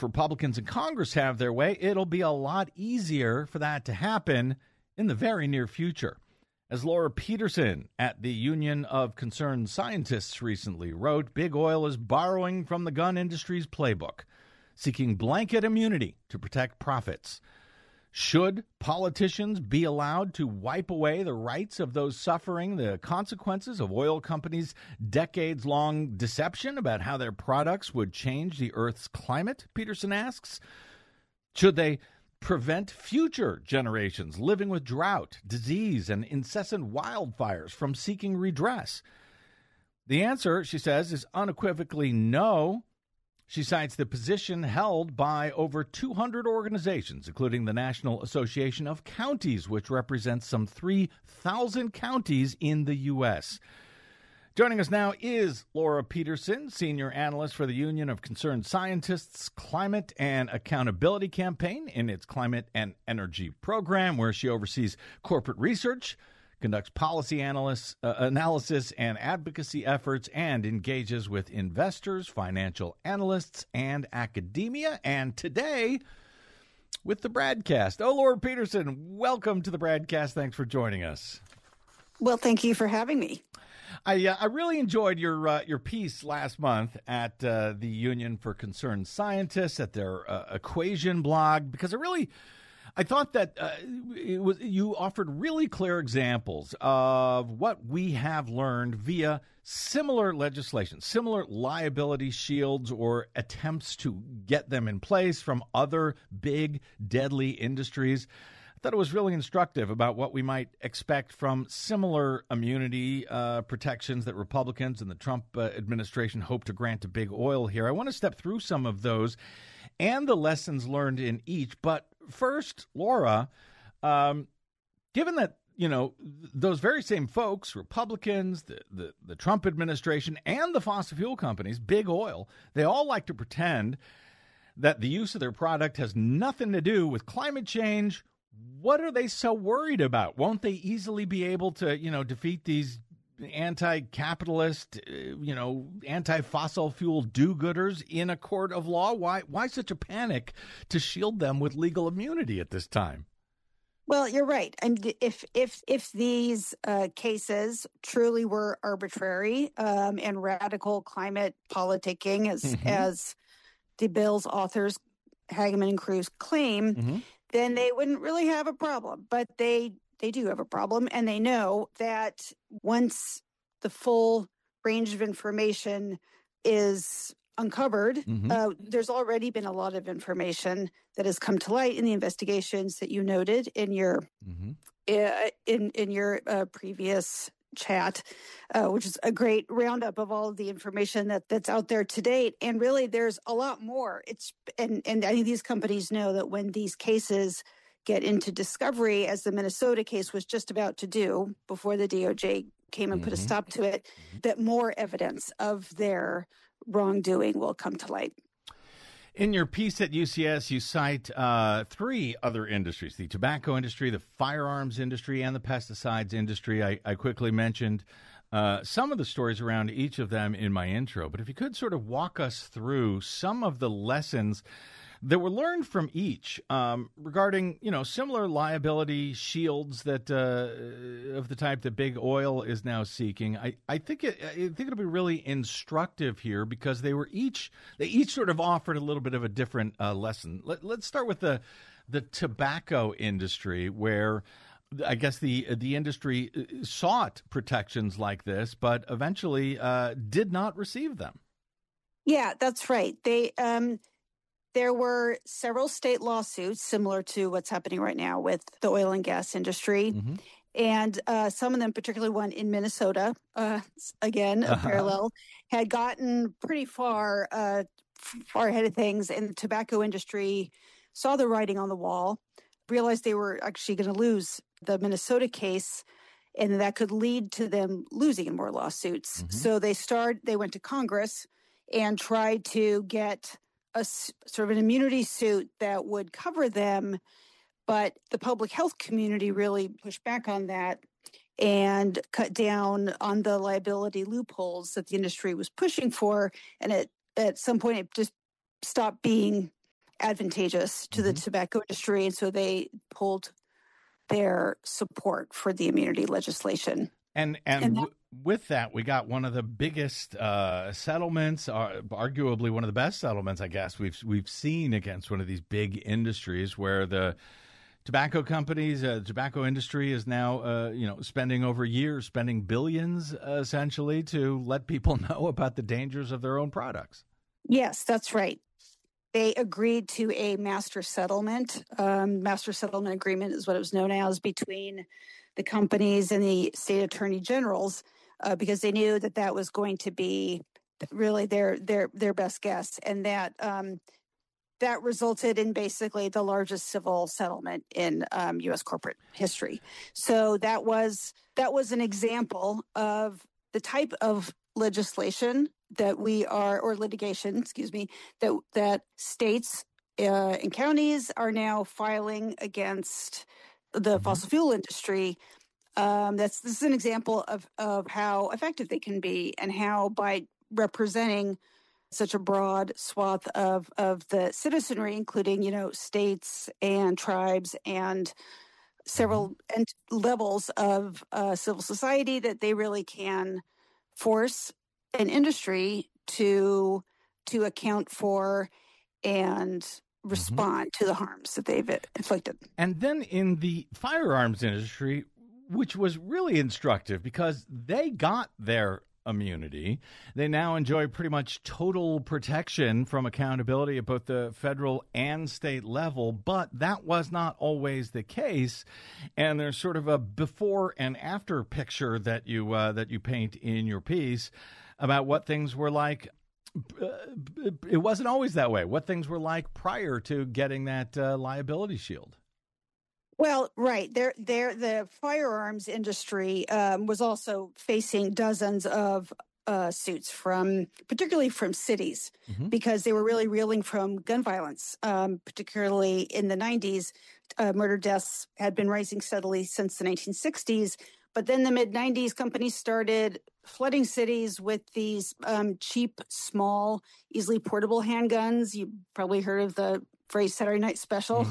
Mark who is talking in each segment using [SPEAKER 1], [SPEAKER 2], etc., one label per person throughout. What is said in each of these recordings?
[SPEAKER 1] if Republicans in Congress have their way, it'll be a lot easier for that to happen in the very near future. As Laura Peterson at the Union of Concerned Scientists recently wrote, big oil is borrowing from the gun industry's playbook, seeking blanket immunity to protect profits. Should politicians be allowed to wipe away the rights of those suffering the consequences of oil companies' decades-long deception about how their products would change the Earth's climate, Peterson asks? Should they prevent future generations living with drought, disease, and incessant wildfires from seeking redress? The answer, she says, is unequivocally no. She cites the position held by over 200 organizations, including the National Association of Counties, which represents some 3,000 counties in the U.S. Joining us now is Laura Peterson, senior analyst for the Union of Concerned Scientists Climate and Accountability Campaign in its Climate and Energy Program, where she oversees corporate research, conducts policy analysis and advocacy efforts, and engages with investors, financial analysts, and academia. And today, with the BradCast. Oh, Laura Peterson, welcome to the BradCast. Thanks for joining us.
[SPEAKER 2] Well, thank you for having me.
[SPEAKER 1] I really enjoyed your piece last month at the Union for Concerned Scientists at their Equation blog, because I thought that you offered really clear examples of what we have learned via similar legislation, similar liability shields or attempts to get them in place from other big, deadly industries. I thought it was really instructive about what we might expect from similar immunity protections that Republicans and the Trump administration hope to grant to big oil here. I want to step through some of those and the lessons learned in each. But first, Laura, given that, those very same folks, Republicans, the Trump administration, and the fossil fuel companies, big oil, they all like to pretend that the use of their product has nothing to do with climate change. What are they so worried about? Won't they easily be able to, defeat these anti-capitalist, anti-fossil fuel do-gooders in a court of law? Why such a panic to shield them with legal immunity at this time?
[SPEAKER 2] Well, you're right. And if these cases truly were arbitrary and radical climate politicking, as the bill's authors, Hageman and Cruz, claim, then they wouldn't really have a problem. But they do have a problem, and they know that once the full range of information is uncovered, there's already been a lot of information that has come to light in the investigations that you noted in your in your previous chat, which is a great roundup of all of the information that's out there to date. And really, there's a lot more. And I think these companies know that when these cases get into discovery, as the Minnesota case was just about to do before the DOJ came and put a stop to it, that more evidence of their wrongdoing will come to light.
[SPEAKER 1] In your piece at UCS, you cite three other industries: the tobacco industry, the firearms industry, and the pesticides industry. I quickly mentioned some of the stories around each of them in my intro, but if you could sort of walk us through some of the lessons that were learned from each regarding, similar liability shields that of the type that big oil is now seeking. I think it'll be really instructive here because they each sort of offered a little bit of a different lesson. Let's start with the tobacco industry, where I guess the industry sought protections like this, but eventually did not receive them.
[SPEAKER 2] Yeah, that's right. There were several state lawsuits similar to what's happening right now with the oil and gas industry. And some of them, particularly one in Minnesota, again, a parallel, had gotten pretty far ahead of things. And the tobacco industry saw the writing on the wall, realized they were actually going to lose the Minnesota case, and that could lead to them losing in more lawsuits. So they went to Congress and tried to get a sort of an immunity suit that would cover them, but the public health community really pushed back on that and cut down on the liability loopholes that the industry was pushing for. And at some point, it just stopped being advantageous to the tobacco industry, and so they pulled their support for the immunity legislation.
[SPEAKER 1] And with that, we got one of the biggest settlements, arguably one of the best settlements, I guess, we've seen against one of these big industries, where the tobacco companies, tobacco industry is now, spending billions essentially to let people know about the dangers of their own products.
[SPEAKER 2] Yes, that's right. They agreed to a master settlement. Master settlement agreement is what it was known as, between the companies and the state attorney generals, because they knew that was going to be really their best guess, and that resulted in basically the largest civil settlement in U.S. corporate history. So that was an example of the type of legislation that litigation, that states and counties are now filing against the fossil fuel industry. This is an example of how effective they can be, and how, by representing such a broad swath of the citizenry, including, states and tribes and several levels of civil society, that they really can force an industry to account for and respond to the harms that they've inflicted.
[SPEAKER 1] And then in the firearms industry, which was really instructive because they got their immunity, they now enjoy pretty much total protection from accountability at both the federal and state level, but that was not always the case. And there's sort of a before and after picture that you paint in your piece about what things were like. It wasn't always that way. What things were like prior to getting that liability shield.
[SPEAKER 2] Well, right. The firearms industry was also facing dozens of suits, particularly from cities, because they were really reeling from gun violence, particularly in the 90s. Murder deaths had been rising steadily since the 1960s. But then the mid-90s, companies started flooding cities with these cheap, small, easily portable handguns. You probably heard of the phrase Saturday Night Special.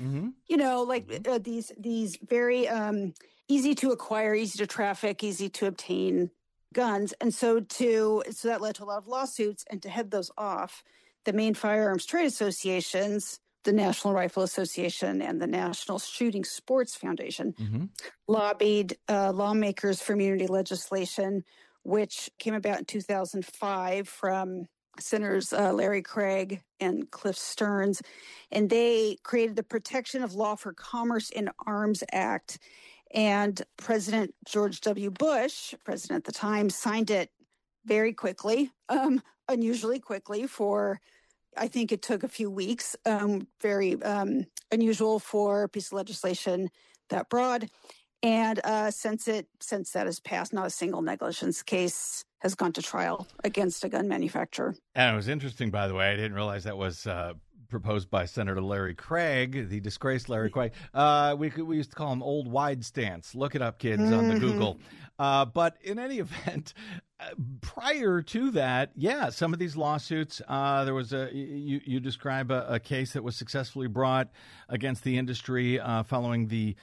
[SPEAKER 2] These very easy to acquire, easy to traffic, easy to obtain guns. And so that led to a lot of lawsuits. And to head those off, the main firearms trade associations, the National Rifle Association and the National Shooting Sports Foundation, lobbied lawmakers for immunity legislation, which came about in 2005 from Senators Larry Craig and Cliff Stearns. And they created the Protection of Law for Commerce in Arms Act. And President George W. Bush, president at the time, signed it very quickly, unusually quickly I think it took a few weeks, very unusual for a piece of legislation that broad. And since that has passed, not a single negligence case has gone to trial against a gun manufacturer.
[SPEAKER 1] And it was interesting, by the way, I didn't realize that was proposed by Senator Larry Craig, the disgraced Larry Craig. We used to call him Old Wide Stance. Look it up, kids, on the Google. But in any event, prior to that, some of these lawsuits, there was you describe a case that was successfully brought against the industry following the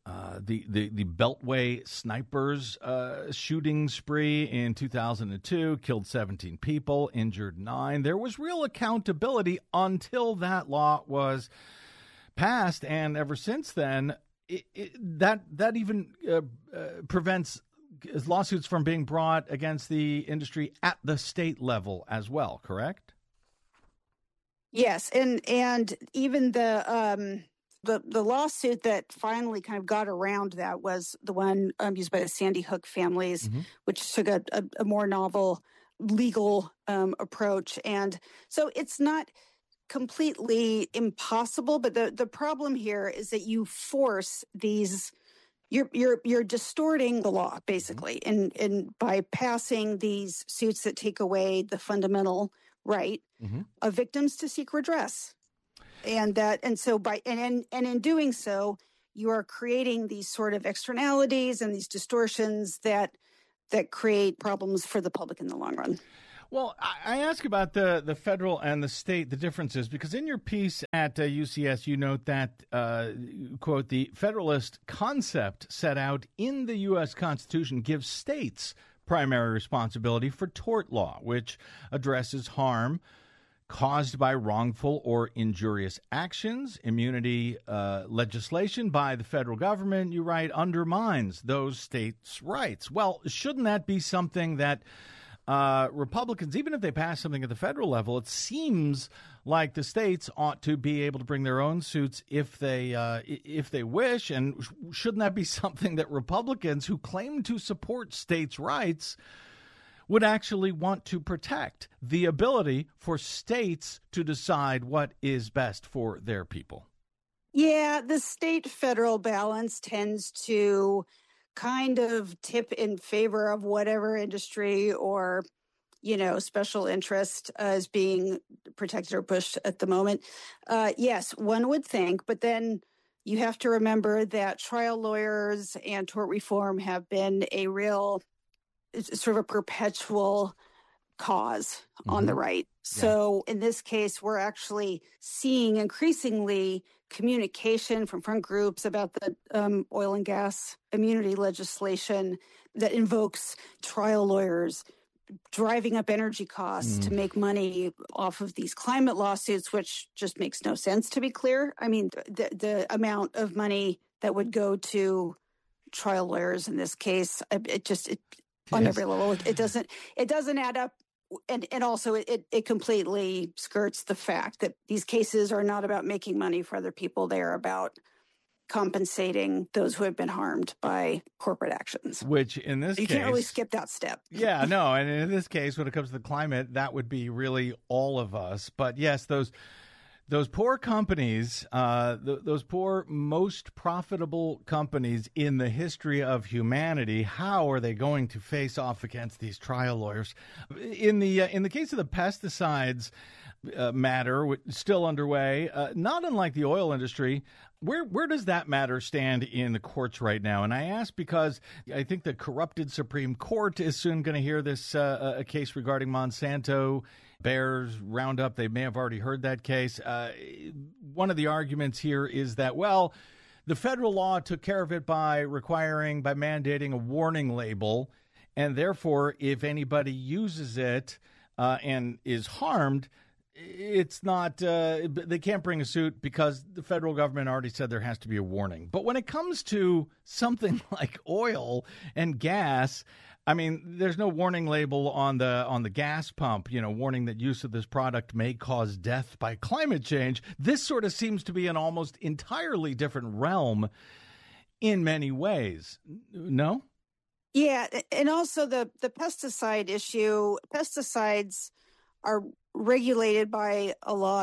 [SPEAKER 1] Beltway snipers shooting spree in 2002, killed 17 people, injured 9. There was real accountability until that law was passed, and ever since then, that even prevents lawsuits from being brought against the industry at the state level as well. Correct?
[SPEAKER 2] Yes, and even the lawsuit that finally kind of got around that was the one used by the Sandy Hook families, which took a more novel legal approach. And so it's not completely impossible, but the problem here is that you force these, you're distorting the law basically, and by passing these suits that take away the fundamental right of victims to seek redress. And in doing so, you are creating these sort of externalities and these distortions that create problems for the public in the long run.
[SPEAKER 1] Well, I ask about the federal and the state, the differences, because in your piece at UCS, you note that, quote, the Federalist concept set out in the U.S. Constitution gives states primary responsibility for tort law, which addresses harm caused by wrongful or injurious actions. Immunity legislation by the federal government, you write, undermines those states' rights. Well, shouldn't that be something that Republicans, even if they pass something at the federal level, it seems like the states ought to be able to bring their own suits if they wish. And shouldn't that be something that Republicans who claim to support states' rights would actually want to protect, the ability for states to decide what is best for their people?
[SPEAKER 2] Yeah, the state-federal balance tends to kind of tip in favor of whatever industry or, special interest is being protected or pushed at the moment. Yes, one would think, but then you have to remember that trial lawyers and tort reform have been a real sort of a perpetual cause on the right. So in this case, we're actually seeing increasingly communication from front groups about the oil and gas immunity legislation that invokes trial lawyers driving up energy costs to make money off of these climate lawsuits, which just makes no sense, to be clear. I mean, the amount of money that would go to trial lawyers in this case, on every level, it doesn't add up. And also it completely skirts the fact that these cases are not about making money for other people. They are about compensating those who have been harmed by corporate actions.
[SPEAKER 1] Which in this case,
[SPEAKER 2] you can't really skip that step.
[SPEAKER 1] Yeah, no. And in this case, when it comes to the climate, that would be really all of us. But yes, those poor companies, those poor, most profitable companies in the history of humanity, how are they going to face off against these trial lawyers? In the case of the pesticides matter, still underway, not unlike the oil industry, where does that matter stand in the courts right now? And I ask because I think the corrupted Supreme Court is soon going to hear this a case regarding Monsanto, Bayer's Roundup. They may have already heard that case. One of the arguments here is that, well, the federal law took care of it by mandating a warning label, and therefore, if anybody uses it and is harmed, it's not, they can't bring a suit because the federal government already said there has to be a warning. But when it comes to something like oil and gas, I mean, there's no warning label on the gas pump, warning that use of this product may cause death by climate change. This sort of seems to be an almost entirely different realm in many ways. No?
[SPEAKER 2] Yeah, and also the pesticide issue, pesticides are regulated by a law,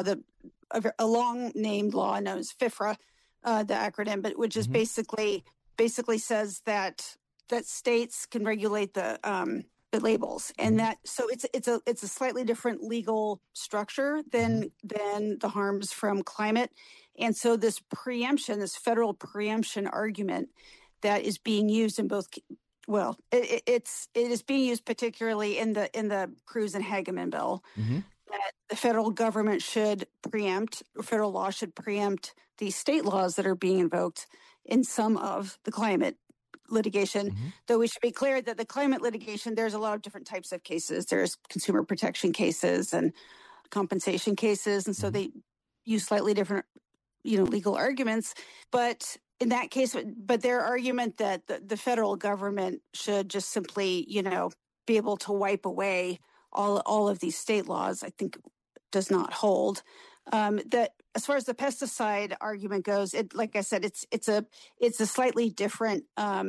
[SPEAKER 2] a long-named law known as FIFRA, the acronym, but which is basically says that states can regulate the labels, and that so it's a slightly different legal structure than the harms from climate, and so this federal preemption argument that is being used in both. Well, it is being used particularly in the Cruz and Hageman bill that the federal government should preempt, or federal law should preempt the state laws that are being invoked in some of the climate litigation. Though we should be clear that the climate litigation, there's a lot of different types of cases. There's consumer protection cases and compensation cases, and so they use slightly different, legal arguments. But in that case, but their argument that the federal government should just simply, be able to wipe away all of these state laws, I think does not hold. That as far as the pesticide argument goes, like I said, it's a slightly different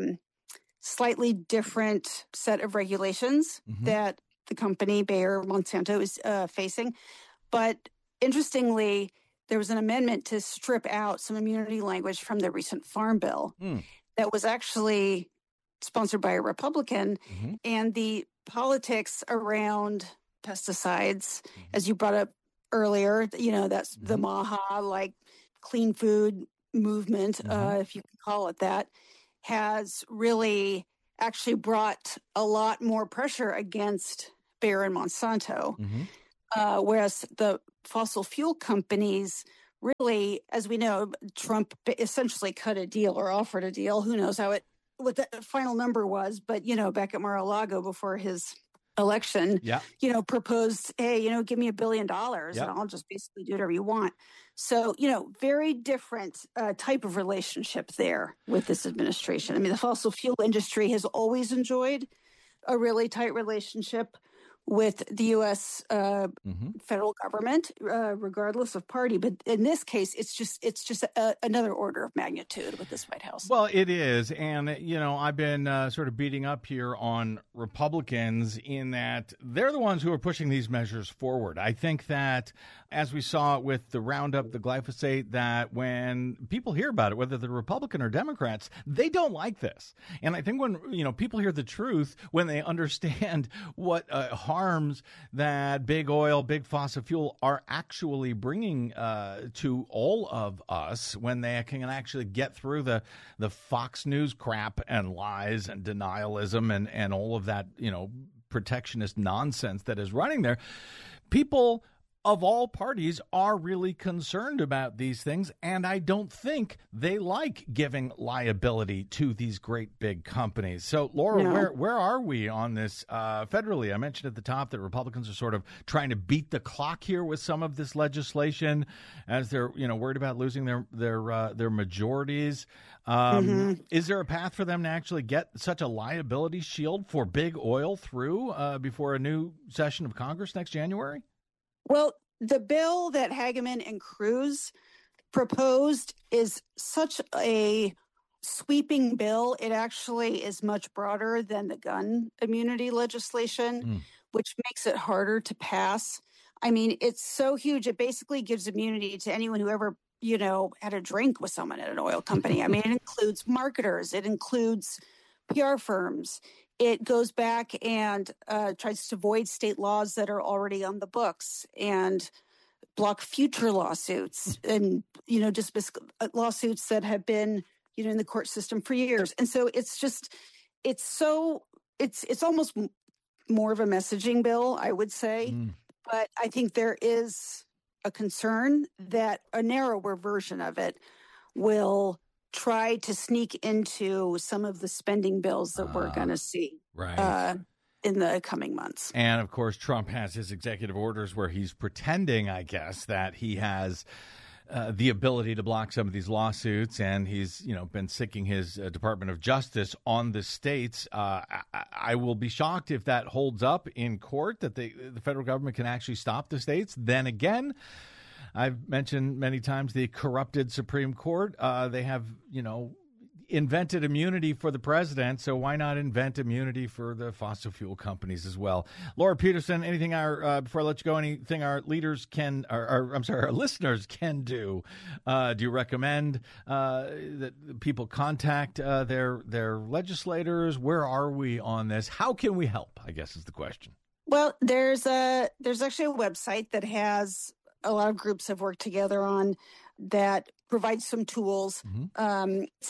[SPEAKER 2] set of regulations that the company Bayer Monsanto is facing. But interestingly, there was an amendment to strip out some immunity language from the recent Farm Bill that was actually sponsored by a Republican. And the politics around pesticides, as you brought up earlier, that's the MAHA, like clean food movement, if you can call it that, has really actually brought a lot more pressure against Bayer and Monsanto,
[SPEAKER 1] Mm-hmm.
[SPEAKER 2] whereas the fossil fuel companies really, as we know, Trump essentially cut a deal or offered a deal. Who knows what the final number was, but, back at Mar-a-Lago before his election,
[SPEAKER 1] Yeah.
[SPEAKER 2] proposed, hey, give me $1 billion and I'll just basically do whatever you want. So, very different type of relationship there with this administration. I mean, the fossil fuel industry has always enjoyed a really tight relationship with the U.S. Federal government, regardless of party. But in this case, it's just another order of magnitude with this White House.
[SPEAKER 1] Well, it is. And, I've been sort of beating up here on Republicans in that they're the ones who are pushing these measures forward. I think that, as we saw with the Roundup, the glyphosate, that when people hear about it, whether they're Republican or Democrats, they don't like this. And I think when, people hear the truth, when they understand what harms that big oil, big fossil fuel are actually bringing to all of us, when they can actually get through the Fox News crap and lies and denialism and all of that, protectionist nonsense that is running there, people of all parties are really concerned about these things, and I don't think they like giving liability to these great big companies. So, Laura, where are we on this federally? I mentioned at the top that Republicans are sort of trying to beat the clock here with some of this legislation, as they're worried about losing their majorities. Is there a path for them to actually get such a liability shield for big oil through before a new session of Congress next January?
[SPEAKER 2] Well, the bill that Hageman and Cruz proposed is such a sweeping bill. It actually is much broader than the gun immunity legislation, which makes it harder to pass. I mean, it's so huge. It basically gives immunity to anyone who ever, had a drink with someone at an oil company. I mean, it includes marketers. It includes PR firms. It goes back and tries to void state laws that are already on the books and block future lawsuits and, dismiss lawsuits that have been, in the court system for years. And so it's almost more of a messaging bill, I would say. But I think there is a concern that a narrower version of it will try to sneak into some of the spending bills that we're going to see in the coming months.
[SPEAKER 1] And, of course, Trump has his executive orders where he's pretending, I guess, that he has the ability to block some of these lawsuits, and he's, been sicking his Department of Justice on the states. I will be shocked if that holds up in court, that the federal government can actually stop the states. Then again, I've mentioned many times the corrupted Supreme Court. They have, invented immunity for the president, so why not invent immunity for the fossil fuel companies as well? Laura Peterson, anything before I let you go, anything our leaders can, our listeners can do? Do you recommend that people contact their legislators? Where are we on this? How can we help, I guess is the question.
[SPEAKER 2] Well, there's actually a website that has a lot of groups have worked together on that provides some tools. It's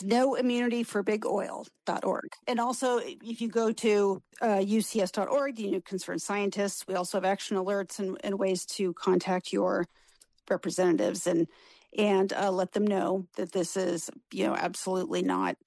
[SPEAKER 2] noimmunityforbigoil.org. And also, if you go to ucs.org, the Concerned Scientists, we also have action alerts and ways to contact your representatives and let them know that this is, absolutely not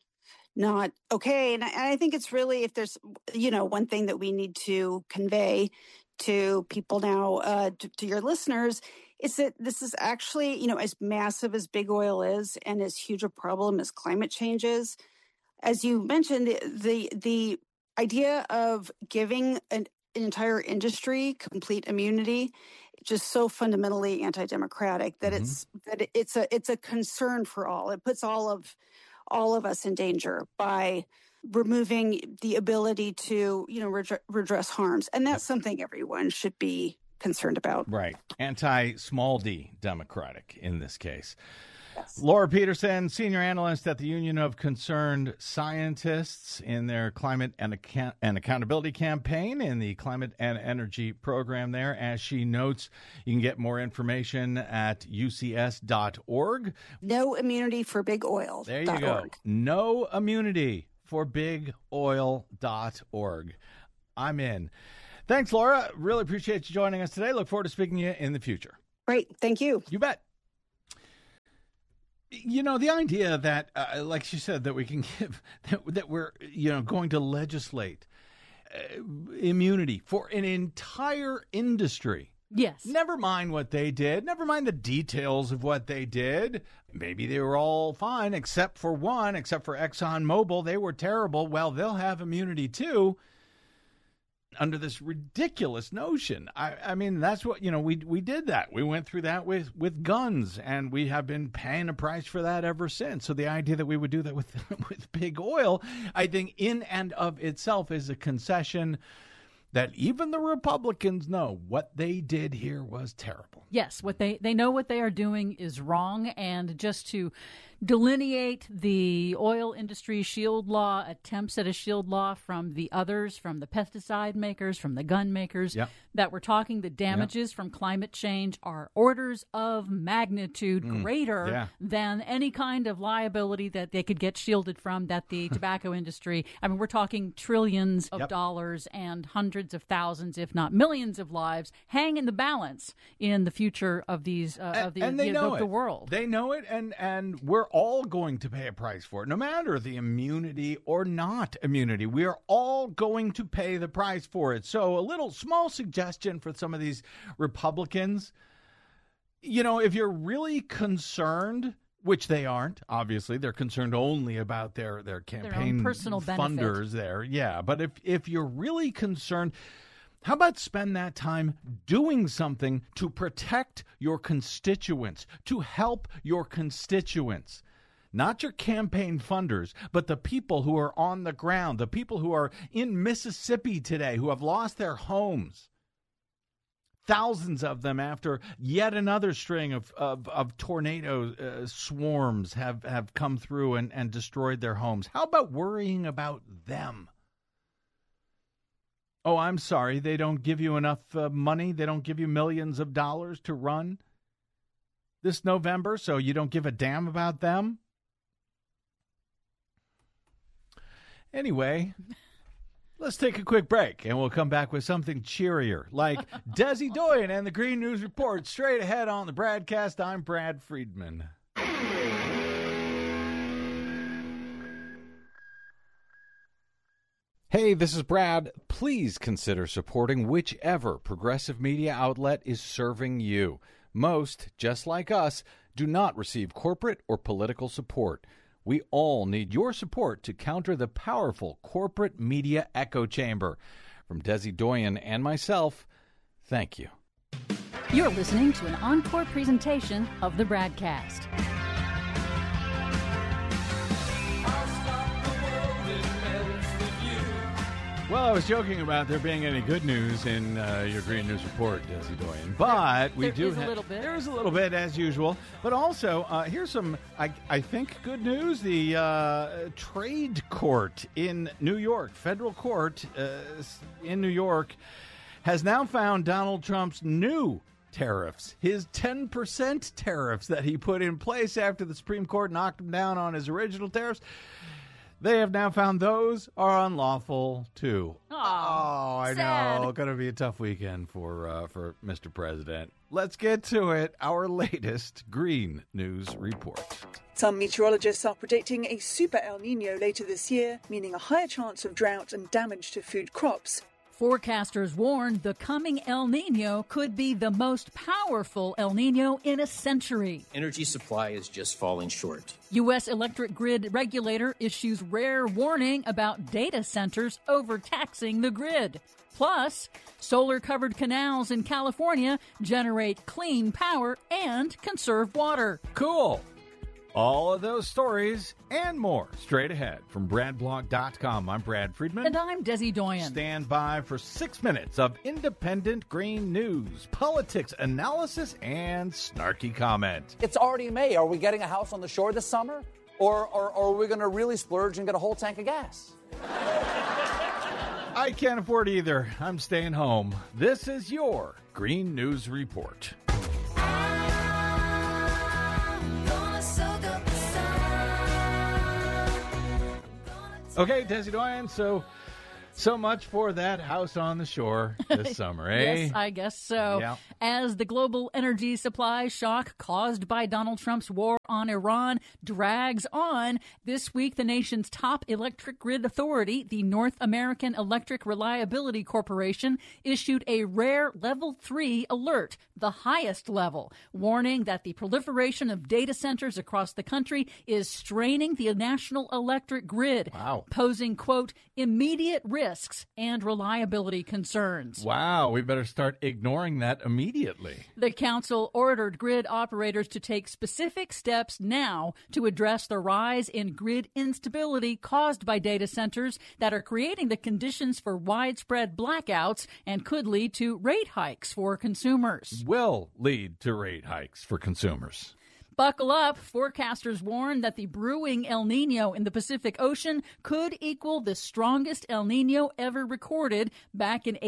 [SPEAKER 2] okay. And I think it's really, if there's, one thing that we need to convey to people now, to your listeners, is that this is actually, as massive as big oil is and as huge a problem as climate change is. As you mentioned, the idea of giving an entire industry complete immunity just so fundamentally anti-democratic that it's a concern for all. It puts all of us in danger by removing the ability to, redress harms. And that's something everyone should be concerned about.
[SPEAKER 1] Right. Anti-small d democratic in this case.
[SPEAKER 2] Yes.
[SPEAKER 1] Laura Peterson, senior analyst at the Union of Concerned Scientists in their Climate and Accountability Campaign in the Climate and Energy Program there. As she notes, you can get more information at ucs.org.
[SPEAKER 2] Noimmunityforbigoil.org.
[SPEAKER 1] There you go. Noimmunityforbigoil.org. I'm in. Thanks, Laura. Really appreciate you joining us today. Look forward to speaking to you in the future.
[SPEAKER 2] Great. Thank you.
[SPEAKER 1] You bet. You know, the idea that, like she said, that we can give, that we're, going to legislate immunity for an entire industry.
[SPEAKER 3] Yes.
[SPEAKER 1] Never mind what they did. Never mind the details of what they did. Maybe they were all fine, except for one, except for ExxonMobil. They were terrible. Well, they'll have immunity too. Under this ridiculous notion. I mean, that's what, we did that. We went through that with guns, and we have been paying a price for that ever since. So the idea that we would do that with big oil, I think in and of itself is a concession that even the Republicans know what they did here was terrible.
[SPEAKER 3] Yes, what they know what they are doing is wrong, and just to delineate the oil industry shield law, attempts at a shield law from the others, from the pesticide makers, from the gun makers, that we're talking the damages from climate change are orders of magnitude greater than any kind of liability that they could get shielded from that the tobacco industry. I mean, we're talking trillions of dollars and hundreds of thousands, if not millions of lives hang in the balance in the future of these the world.
[SPEAKER 1] They know it, and we're all going to pay a price for it, no matter the immunity or not immunity. We are all going to pay the price for it. So a little small suggestion for some of these Republicans, if you're really concerned, which they aren't, obviously, they're concerned only about their campaign
[SPEAKER 3] their own personal
[SPEAKER 1] funders there. Yeah, but if you're really concerned, how about spend that time doing something to protect your constituents, to help your constituents? Not your campaign funders, but the people who are on the ground, the people who are in Mississippi today, who have lost their homes. Thousands of them after yet another string of tornado swarms have come through and destroyed their homes. How about worrying about them? Oh, I'm sorry, they don't give you enough money? They don't give you millions of dollars to run this November, so you don't give a damn about them? Anyway, let's take a quick break, and we'll come back with something cheerier, like Desi Doyen and the Green News Report. Straight ahead on the Bradcast, I'm Brad Friedman. Hey, this is Brad. Please consider supporting whichever progressive media outlet is serving you. Most, just like us, do not receive corporate or political support. We all need your support to counter the powerful corporate media echo chamber. From Desi Doyen and myself, thank you.
[SPEAKER 3] You're listening to an encore presentation of the Bradcast.
[SPEAKER 1] Well, I was joking about there being any good news in your Green News Report, Desi Doyen, but there is a little bit, as usual. But also, here's some, I think, good news. The trade court in New York, federal court in New York, has now found Donald Trump's new tariffs, his 10% tariffs that he put in place after the Supreme Court knocked him down on his original tariffs. They have now found those are unlawful, too. I know. Going to be a tough weekend for Mr. President. Let's get to it. Our latest Green News Report.
[SPEAKER 4] Some meteorologists are predicting a super El Nino later this year, meaning a higher chance of drought and damage to food crops.
[SPEAKER 3] Forecasters warn the coming El Nino could be the most powerful El Nino in a century.
[SPEAKER 5] Energy supply is just falling short.
[SPEAKER 3] U.S. electric grid regulator issues rare warning about data centers overtaxing the grid. Plus, solar-covered canals in California generate clean power and conserve water.
[SPEAKER 1] Cool. All of those stories and more straight ahead from BradBlog.com. I'm Brad Friedman.
[SPEAKER 3] And I'm Desi Doyen.
[SPEAKER 1] Stand by for 6 minutes of independent green news, politics, analysis, and snarky comment.
[SPEAKER 6] It's already May. Are we getting a house on the shore this summer? Or are we going to really splurge and get a whole tank of gas?
[SPEAKER 1] I can't afford either. I'm staying home. This is your Green News Report. Okay, Desi Doyen, so So much for that house on the shore this summer, eh?
[SPEAKER 3] Yes, I guess so.
[SPEAKER 1] Yeah.
[SPEAKER 3] As the global energy supply shock caused by Donald Trump's war on Iran drags on, this week the nation's top electric grid authority, the North American Electric Reliability Corporation, issued a rare Level 3 alert, the highest level, warning that the proliferation of data centers across the country is straining the national electric grid, posing, quote, immediate risks and reliability concerns.
[SPEAKER 1] Wow, we better start ignoring that immediately.
[SPEAKER 3] The council ordered grid operators to take specific steps now to address the rise in grid instability caused by data centers that are creating the conditions for widespread blackouts and could lead to rate hikes for consumers.
[SPEAKER 1] Will lead to rate hikes for consumers.
[SPEAKER 3] Buckle up. Forecasters warn that the brewing El Nino in the Pacific Ocean could equal the strongest El Nino ever recorded back in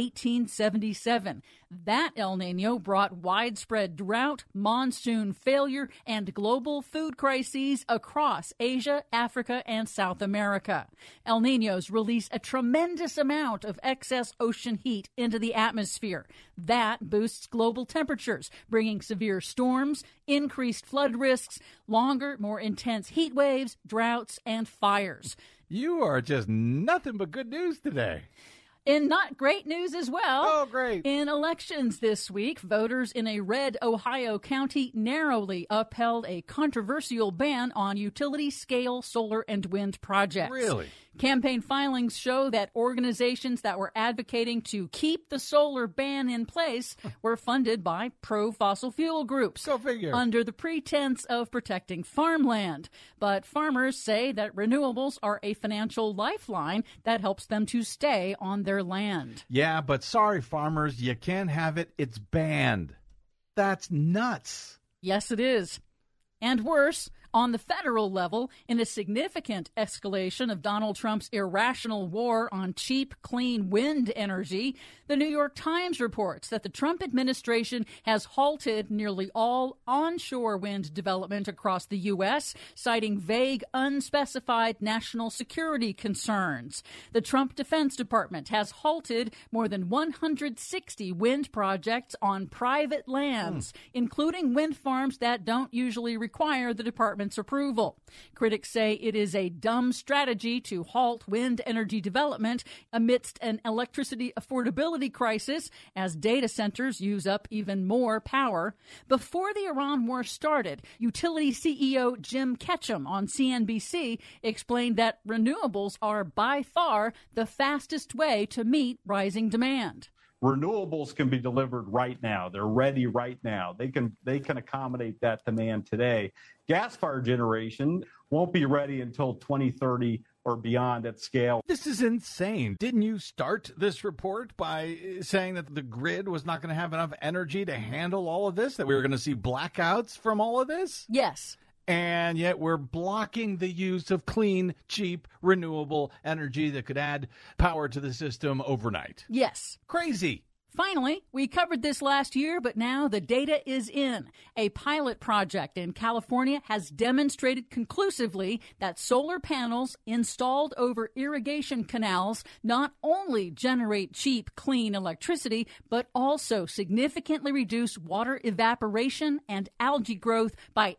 [SPEAKER 3] 1877. That El Nino brought widespread drought, monsoon failure, and global food crises across Asia, Africa, and South America. El Ninos release a tremendous amount of excess ocean heat into the atmosphere. That boosts global temperatures, bringing severe storms, increased flood risks, longer, more intense heat waves, droughts, and fires.
[SPEAKER 1] You are just nothing but good news today.
[SPEAKER 3] In not great news as well.
[SPEAKER 1] Oh, great.
[SPEAKER 3] In elections this week, voters in a red Ohio county narrowly upheld a controversial ban on utility-scale solar and wind projects.
[SPEAKER 1] Really?
[SPEAKER 3] Campaign filings show that organizations that were advocating to keep the solar ban in place were funded by pro-fossil fuel groups.
[SPEAKER 1] Go figure.
[SPEAKER 3] Under the pretense of protecting farmland. But farmers say that renewables are a financial lifeline that helps them to stay on their land.
[SPEAKER 1] Yeah, but sorry, farmers, you can't have it. It's banned. That's nuts.
[SPEAKER 3] Yes, it is. And worse, on the federal level, in a significant escalation of Donald Trump's irrational war on cheap, clean wind energy, the New York Times reports that the Trump administration has halted nearly all onshore wind development across the U.S., citing vague, unspecified national security concerns. The Trump Defense Department has halted more than 160 wind projects on private lands, including wind farms that don't usually require the department's approval. Critics say it is a dumb strategy to halt wind energy development amidst an electricity affordability crisis as data centers use up even more power. Before the Iran war started, utility CEO Jim Ketchum on CNBC explained that renewables are by far the fastest way to meet rising demand.
[SPEAKER 7] Renewables can be delivered right now. They're ready right now. They can accommodate that demand today. Gas-fired generation won't be ready until 2030 or beyond at scale.
[SPEAKER 1] This is insane. Didn't you start this report by saying that the grid was not going to have enough energy to handle all of this, that we were going to see blackouts from all of this?
[SPEAKER 3] Yes.
[SPEAKER 1] And yet we're blocking the use of clean, cheap, renewable energy that could add power to the system overnight.
[SPEAKER 3] Yes.
[SPEAKER 1] Crazy.
[SPEAKER 3] Finally, we covered this last year, but now the data is in. A pilot project in California has demonstrated conclusively that solar panels installed over irrigation canals not only generate cheap, clean electricity, but also significantly reduce water evaporation and algae growth by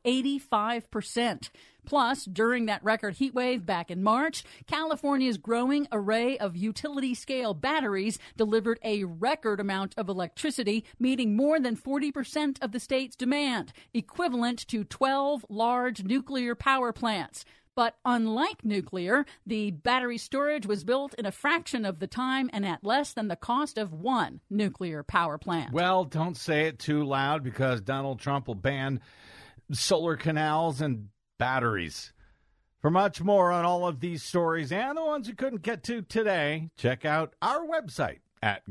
[SPEAKER 3] 85%. Plus, during that record heat wave back in March, California's growing array of utility-scale batteries delivered a record amount of electricity, meeting more than 40% of the state's demand, equivalent to 12 large nuclear power plants. But unlike nuclear, the battery storage was built in a fraction of the time and at less than the cost of one nuclear power plant.
[SPEAKER 1] Well, don't say it too loud because Donald Trump will ban solar canals and batteries. For much more on all of these stories and the ones we couldn't get to today, check out our website at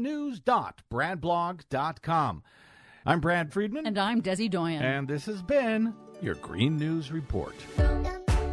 [SPEAKER 1] greennews.bradblog.com. I'm Brad Friedman.
[SPEAKER 3] And I'm Desi Doyen.
[SPEAKER 1] And this has been your Green News Report.